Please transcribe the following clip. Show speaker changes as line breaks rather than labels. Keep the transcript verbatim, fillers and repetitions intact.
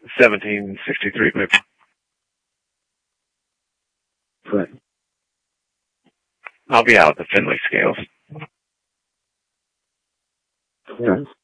seventeen sixty-three, babe.
What?
I'll be out at the Finley scales.
Yeah.